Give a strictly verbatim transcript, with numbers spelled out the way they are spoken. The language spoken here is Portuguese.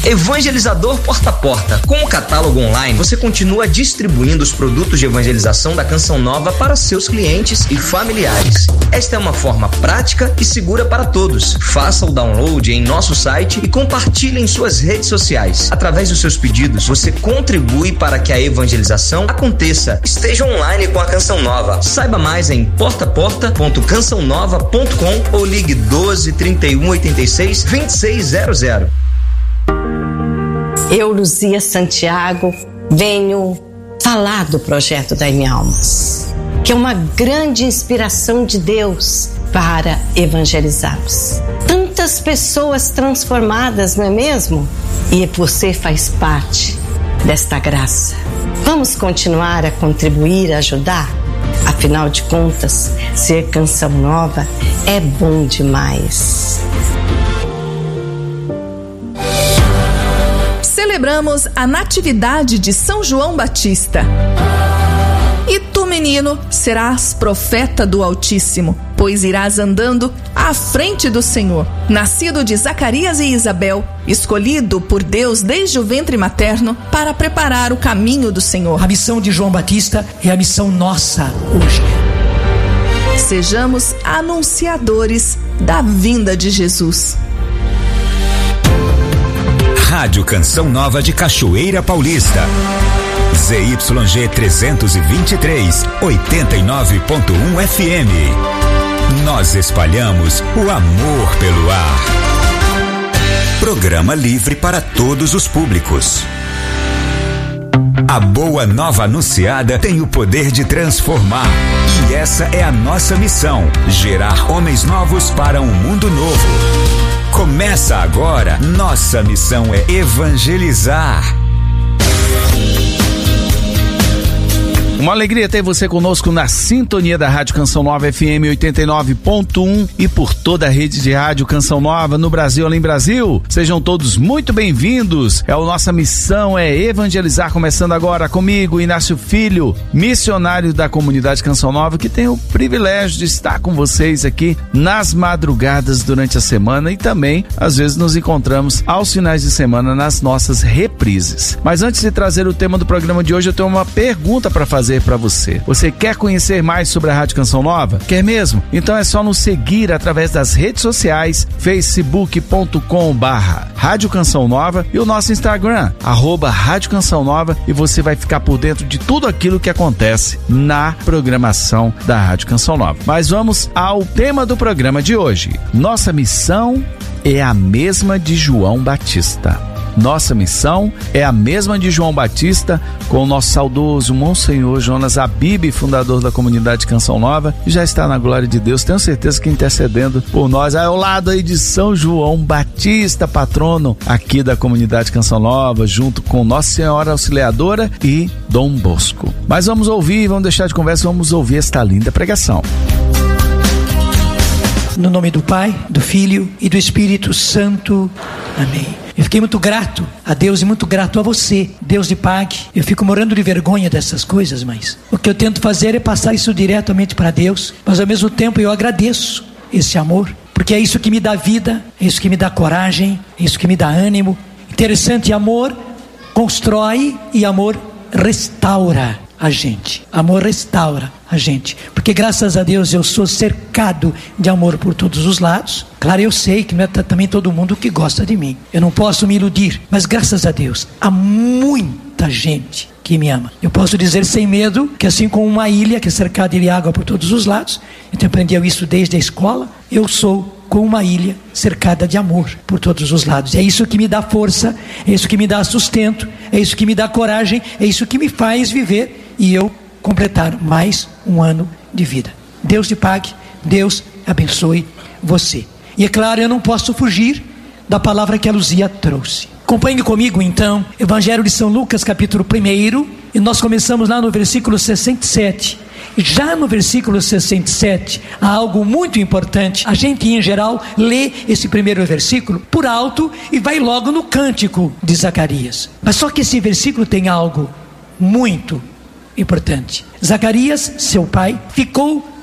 Evangelizador Porta a Porta. Com o catálogo online, você continua distribuindo os produtos de evangelização da Canção Nova para seus clientes e familiares. Esta é uma forma prática e segura para todos. Faça o download em nosso site e compartilhe em suas redes sociais. Através dos seus pedidos, você contribui para que a evangelização aconteça. Esteja online com a Canção Nova. Saiba mais em porta porta ponto canção nova ponto com ou ligue doze, trinta e um, oitenta e seis, vinte e seis zero zero. Eu, Luzia Santiago, venho falar do projeto Dai-me Almas, que é uma grande inspiração de Deus para evangelizarmos. Tantas pessoas transformadas, não é mesmo? E você faz parte desta graça. Vamos continuar a contribuir, a ajudar? Afinal de contas, ser Canção Nova é bom demais. Celebramos a natividade de São João Batista. E tu, menino, serás profeta do Altíssimo, pois irás andando à frente do Senhor. Nascido de Zacarias e Isabel, escolhido por Deus desde o ventre materno para preparar o caminho do Senhor. A missão de João Batista é a missão nossa hoje. Sejamos anunciadores da vinda de Jesus. Rádio Canção Nova de Cachoeira Paulista. Z Y G trezentos e vinte e três, oitenta e nove ponto um F M. Nós espalhamos o amor pelo ar. Programa livre para todos os públicos. A boa nova anunciada tem o poder de transformar. E essa é a nossa missão: gerar homens novos para um mundo novo. Começa agora. Nossa missão é evangelizar. Uma alegria ter você conosco na sintonia da Rádio Canção Nova F M oitenta e nove ponto um e por toda a rede de rádio Canção Nova no Brasil, além Brasil. Sejam todos muito bem-vindos. É a nossa missão é evangelizar, começando agora comigo, Inácio Filho, missionário da comunidade Canção Nova, que tem o privilégio de estar com vocês aqui nas madrugadas durante a semana e também, às vezes, nos encontramos aos finais de semana nas nossas reprises. Mas antes de trazer o tema do programa de hoje, eu tenho uma pergunta para fazer para você. Você quer conhecer mais sobre a Rádio Canção Nova? Quer mesmo? Então é só nos seguir através das redes sociais, facebook ponto com barra Rádio Canção Nova e o nosso Instagram, arroba Rádio Canção Nova, e você vai ficar por dentro de tudo aquilo que acontece na programação da Rádio Canção Nova. Mas vamos ao tema do programa de hoje. Nossa missão é a mesma de João Batista. Nossa missão é a mesma de João Batista, com o nosso saudoso Monsenhor Jonas Abib, fundador da comunidade Canção Nova, e já está na glória de Deus, tenho certeza que intercedendo por nós, ao lado aí de São João Batista, patrono aqui da comunidade Canção Nova, junto com Nossa Senhora Auxiliadora e Dom Bosco. Mas vamos ouvir, vamos deixar de conversa, vamos ouvir esta linda pregação. No nome do Pai, do Filho e do Espírito Santo. Amém. Eu fiquei muito grato a Deus e muito grato a você, Deus lhe pague. Eu fico morando de vergonha dessas coisas, mas o que eu tento fazer é passar isso diretamente para Deus. Mas ao mesmo tempo eu agradeço esse amor, porque é isso que me dá vida, é isso que me dá coragem, é isso que me dá ânimo. Interessante, amor constrói e amor restaura a gente. Amor restaura a gente, porque graças a Deus eu sou cercado de amor por todos os lados. Claro, eu sei que não é também todo mundo que gosta de mim, eu não posso me iludir, mas graças a Deus há muita gente que me ama. Eu posso dizer sem medo que, assim como uma ilha que é cercada de água por todos os lados, eu aprendi isso desde a escola, eu sou como uma ilha cercada de amor por todos os lados. É isso que me dá força, é isso que me dá sustento, é isso que me dá coragem, é isso que me faz viver e eu completar mais um ano de vida. Deus te pague, Deus abençoe você. E é claro, eu não posso fugir da palavra que a Luzia trouxe. Acompanhe comigo então, Evangelho de São Lucas, capítulo um, e nós começamos lá no versículo sessenta e sete. Já no versículo sessenta e sete, há algo muito importante. A gente, em geral, lê esse primeiro versículo por alto e vai logo no cântico de Zacarias. Mas só que esse versículo tem algo muito importante. Zacarias, seu pai, ficou